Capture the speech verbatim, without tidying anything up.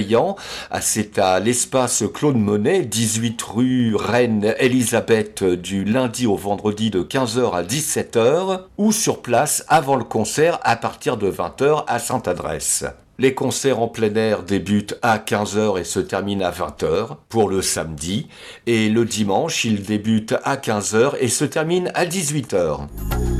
C'est à l'espace Claude Monet, dix-huit rue Reine Elisabeth, du lundi au vendredi de quinze heures à dix-sept heures, ou sur place avant le concert à partir de vingt heures à Sainte-Adresse. Les concerts en plein air débutent à quinze heures et se terminent à vingt heures pour le samedi, et le dimanche, ils débutent à quinze heures et se terminent à dix-huit heures.